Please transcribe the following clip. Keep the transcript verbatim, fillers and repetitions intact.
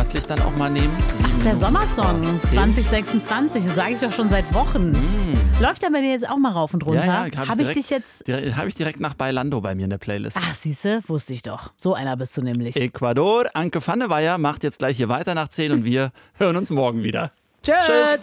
wirklich dann auch mal nehmen. Sieben Der Minuten Sommersong vor zehn. zwanzig sechsundzwanzig, das sage ich doch schon seit Wochen. Mm. Läuft der bei dir jetzt auch mal rauf und runter? Ja, ja, Habe hab ich direkt- dich jetzt... Habe ich direkt nach Bailando bei mir in der Playlist. Ach, siehste, wusste ich doch. So einer bist du nämlich. Ecuador, Anke Pfanneweier macht jetzt gleich hier weiter nach zehn und wir hören uns morgen wieder. Tschüss.